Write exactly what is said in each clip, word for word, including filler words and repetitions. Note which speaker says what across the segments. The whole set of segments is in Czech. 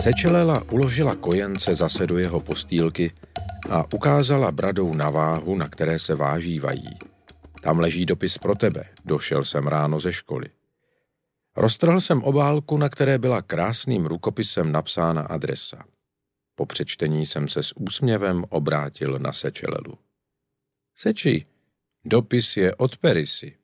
Speaker 1: Sečelela uložila kojence zase do jeho postýlky a ukázala bradou na váhu, na které se vážívají. Tam leží dopis pro tebe, došel jsem ráno ze školy. Roztrhl jsem obálku, na které byla krásným rukopisem napsána adresa. Po přečtení jsem se s úsměvem obrátil na Sečelelu. Seči, dopis je od Perisy.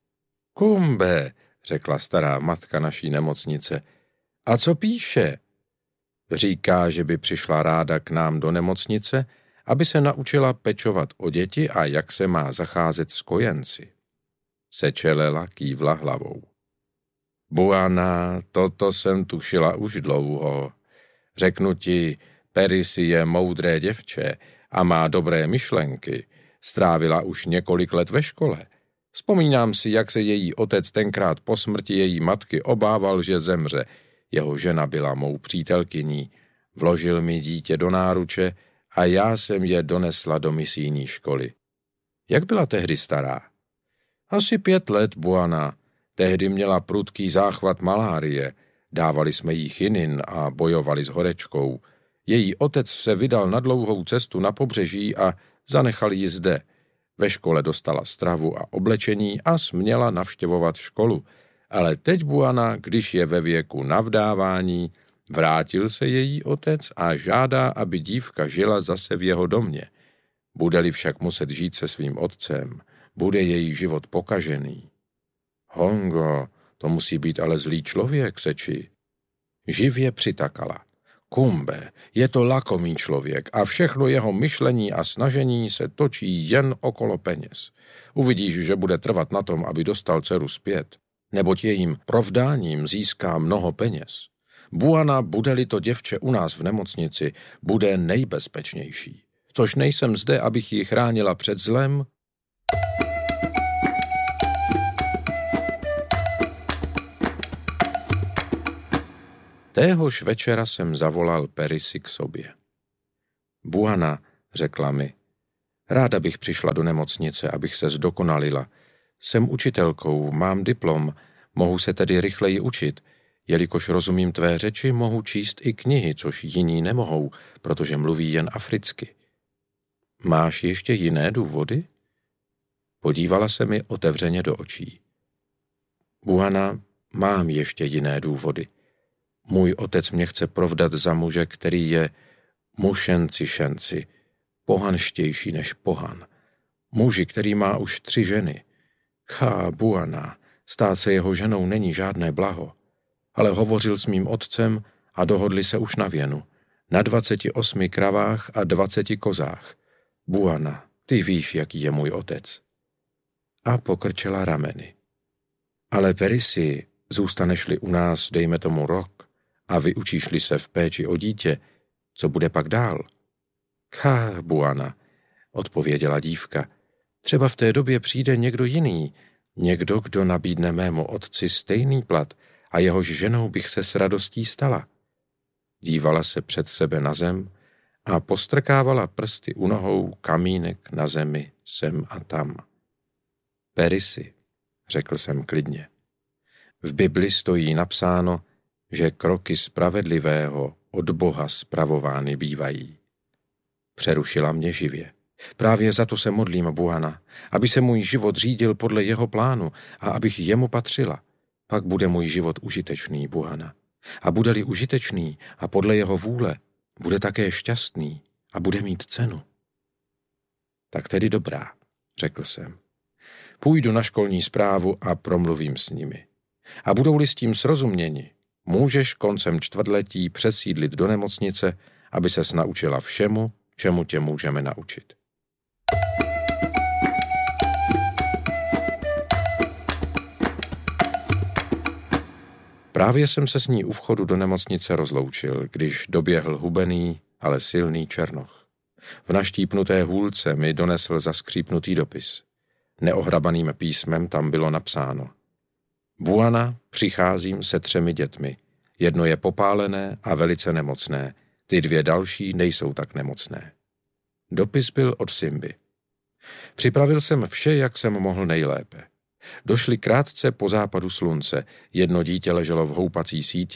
Speaker 1: Kumbe, řekla stará matka naší nemocnice. A co píše? Říká, že by přišla ráda k nám do nemocnice, aby se naučila pečovat o děti a jak se má zacházet s kojenci. Sečelela kývla hlavou. Buana, toto jsem tušila už dlouho. Řeknu ti, Perisy je moudré děvče a má dobré myšlenky. Strávila už několik let ve škole. Vzpomínám si, jak se její otec tenkrát po smrti její matky obával, že zemře. Jeho žena byla mou přítelkyní. Vložil mi dítě do náruče a já jsem je donesla do misijní školy. Jak byla tehdy stará? Asi pět let, Buana. Tehdy měla prudký záchvat malárie. Dávali jsme jí chinin a bojovali s horečkou. Její otec se vydal na dlouhou cestu na pobřeží a zanechal ji zde. Ve škole dostala stravu a oblečení a směla navštěvovat školu. Ale teď, Buana, když je ve věku navdávání, vrátil se její otec a žádá, aby dívka žila zase v jeho domě. Bude-li však muset žít se svým otcem, bude její život pokažený. Hongo, to musí být ale zlý člověk, Seči. Živě přitakala. Kumbe, je to lakomý člověk a všechno jeho myšlení a snažení se točí jen okolo peněz. Uvidíš, že bude trvat na tom, aby dostal dceru zpět, neboť jejím provdáním získá mnoho peněz. Buana, bude-li to děvče u nás v nemocnici, bude nejbezpečnější. Což nejsem zde, abych ji chránila před zlem. Téhož večera jsem zavolal Perisy k sobě. Buana, řekla mi, ráda bych přišla do nemocnice, abych se zdokonalila. Jsem učitelkou, mám diplom, mohu se tedy rychleji učit. Jelikož rozumím tvé řeči, mohu číst i knihy, což jiní nemohou, protože mluví jen africky. Máš ještě jiné důvody? Podívala se mi otevřeně do očí. Buana, mám ještě jiné důvody. Můj otec mě chce provdat za muže, který je mušenci šenci, pohanštější než pohan. Muži, který má už tři ženy. Chá, Buana, stát se jeho ženou není žádné blaho. Ale hovořil s mým otcem a dohodli se už na věnu. Na dvaceti osmi kravách a dvaceti kozách. Buana, ty víš, jaký je můj otec. A pokrčela rameny. Ale Perisy, zůstaneš-li u nás, dejme tomu rok, a vyučíš-li se v péči o dítě, co bude pak dál? Chá, Buana, odpověděla dívka, třeba v té době přijde někdo jiný, někdo, kdo nabídne mému otci stejný plat a jehož ženou bych se s radostí stala. Dívala se před sebe na zem a postrkávala prsty u nohou kamínek na zemi sem a tam. Perisy, řekl jsem klidně. V Bibli stojí napsáno, že kroky spravedlivého od Boha spravovány bývají. Přerušila mě živě. Právě za to se modlím, Buana, aby se můj život řídil podle jeho plánu a abych jemu patřila. Pak bude můj život užitečný, Buana. A bude-li užitečný a podle jeho vůle, bude také šťastný a bude mít cenu. Tak tedy dobrá, řekl jsem. Půjdu na školní správu a promluvím s nimi. A budou-li s tím srozuměni, můžeš koncem čtvrtletí přesídlit do nemocnice, aby ses naučila všemu, čemu tě můžeme naučit. Právě jsem se s ní u vchodu do nemocnice rozloučil, když doběhl hubený, ale silný černoch. V naštípnuté hůlce mi donesl zaskřípnutý dopis. Neohrabaným písmem tam bylo napsáno: Buana, přicházím se třemi dětmi. Jedno je popálené a velice nemocné, ty dvě další nejsou tak nemocné. Dopis byl od Simby. Připravil jsem vše, jak jsem mohl nejlépe. Došli krátce po západu slunce, jedno dítě leželo v houpací síti,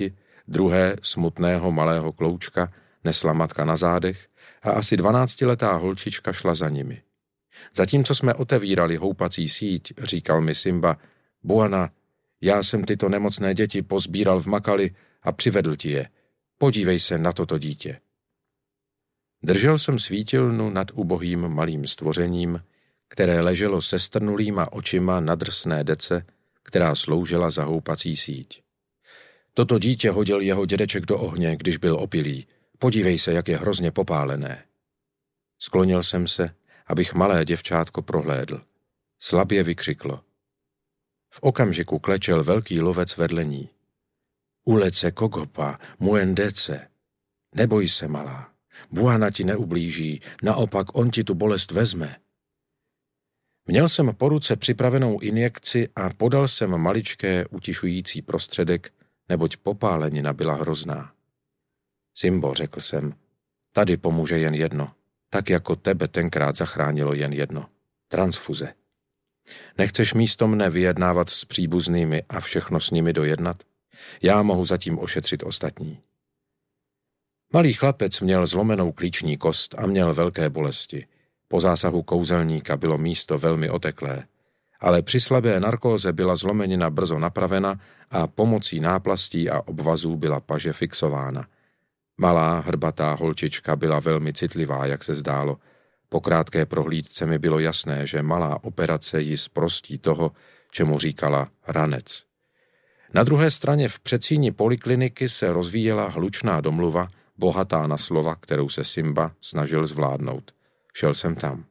Speaker 1: Druhé, smutného malého kloučka, nesla matka na zádech a asi dvanáctiletá holčička šla za nimi. Zatímco jsme otevírali houpací síť, říkal mi Simba, Buana, já jsem tyto nemocné děti pozbíral v Makali a přivedl ti je. Podívej se na toto dítě. Držel jsem svítilnu nad ubohým malým stvořením, které leželo se strnulýma očima na drsné dece, která sloužila za houpací síť. Toto dítě hodil jeho dědeček do ohně, když byl opilý. Podívej se, jak je hrozně popálené. Sklonil jsem se, abych malé děvčátko prohlédl. Slabě vykřiklo. V okamžiku klečel velký lovec vedle ní. Ulece kogopa, muendece. Neboj se, malá. Buana ti neublíží, naopak on ti tu bolest vezme. Měl jsem po ruce připravenou injekci a podal jsem maličké utišující prostředek, neboť popálenina byla hrozná. Simbo, řekl jsem, tady pomůže jen jedno, tak jako tebe tenkrát zachránilo jen jedno. Transfuze. Nechceš místo mne vyjednávat s příbuznými a všechno s nimi dojednat? Já mohu zatím ošetřit ostatní. Malý chlapec měl zlomenou klíční kost a měl velké bolesti. Po zásahu kouzelníka bylo místo velmi oteklé, ale při slabé narkóze byla zlomenina brzo napravena a pomocí náplastí a obvazů byla paže fixována. Malá, hrbatá holčička byla velmi citlivá, jak se zdálo. Po krátké prohlídce mi bylo jasné, že malá operace ji zprostí toho, čemu říkala ranec. Na druhé straně v předsíni polikliniky se rozvíjela hlučná domluva, bohatá na slova, kterou se Simba snažil zvládnout. Šel jsem tam.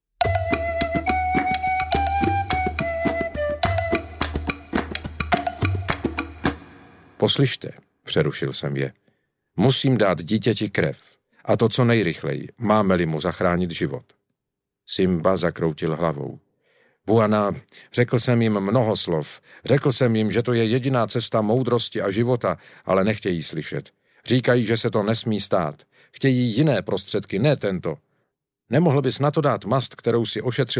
Speaker 1: Poslyšte, přerušil jsem je. Musím dát dítěti krev. A to co nejrychleji, máme-li mu zachránit život. Simba zakroutil hlavou. Buana, řekl jsem jim mnoho slov. Řekl jsem jim, že to je jediná cesta moudrosti a života, ale nechtějí slyšet. Říkají, že se to nesmí stát. Chtějí jiné prostředky, ne tento. Nemohl bys na to dát mast, kterou si ošetřil